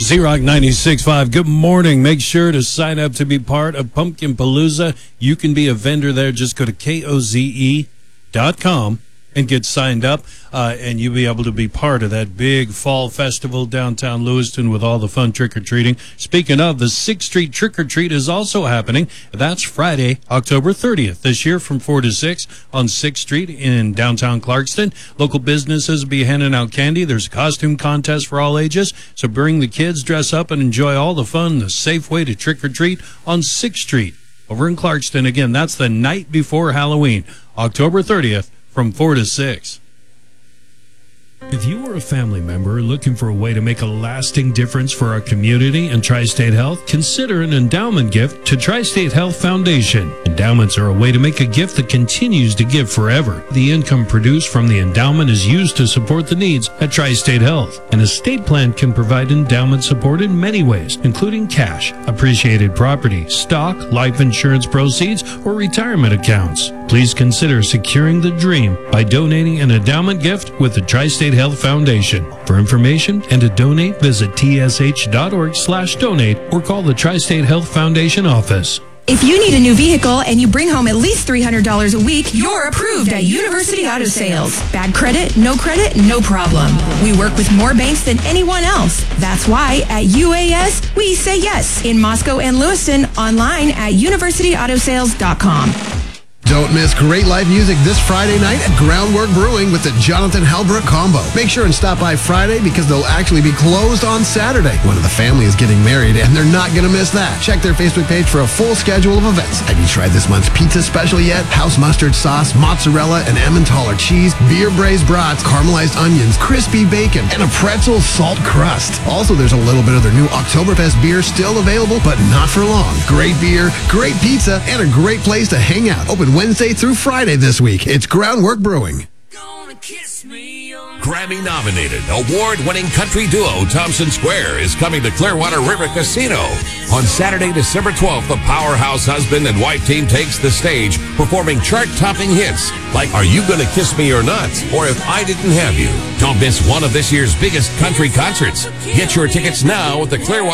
Z-Rock 96.5. Good morning. Make sure to sign up to be part of Pumpkin Palooza. You can be a vendor there. Just go to KOZE.com and get signed up, and you'll be able to be part of that big fall festival downtown Lewiston with all the fun trick-or-treating. Speaking of, the 6th Street Trick-or-Treat is also happening. That's Friday, October 30th this year from 4 to 6 on 6th Street in downtown Clarkston. Local businesses will be handing out candy. There's a costume contest for all ages, so bring the kids, dress up, and enjoy all the fun, the safe way to trick-or-treat on 6th Street over in Clarkston. Again, that's the night before Halloween, October 30th. From 4 to 6. If you are a family member looking for a way to make a lasting difference for our community and Tri-State Health, consider an endowment gift to Tri-State Health Foundation. Endowments are a way to make a gift that continues to give forever. The income produced from the endowment is used to support the needs at Tri-State Health. An estate plan can provide endowment support in many ways, including cash, appreciated property, stock, life insurance proceeds, or retirement accounts. Please consider securing the dream by donating an endowment gift with the Tri-State Health Foundation. For information and to donate, visit tsh.org/donate or call the Tri-State Health Foundation office. If you need a new vehicle and you bring home at least $300 a week, you're approved at University Auto Sales. Bad credit, no problem. We work with more banks than anyone else. That's why at UAS, we say yes. In Moscow and Lewiston, online at universityautosales.com. Don't miss great live music this Friday night at Groundwork Brewing with the Jonathan Halbrook Combo. Make sure and stop by Friday because they'll actually be closed on Saturday. One of the family is getting married and they're not going to miss that. Check their Facebook page for a full schedule of events. Have you tried this month's pizza special yet? House mustard sauce, mozzarella, and Emmentaler cheese, beer braised brats, caramelized onions, crispy bacon, and a pretzel salt crust. Also, there's a little bit of their new Oktoberfest beer still available, but not for long. Great beer, great pizza, and a great place to hang out. Open Wednesday through Friday this week. It's Groundwork Brewing. Grammy-nominated, award-winning country duo Thompson Square is coming to Clearwater River Casino. On Saturday, December 12th, the powerhouse husband and wife team takes the stage, performing chart-topping hits like Are You Gonna Kiss Me or Not? Or If I Didn't Have You. Don't miss one of this year's biggest country concerts. Get your tickets now at the Clearwater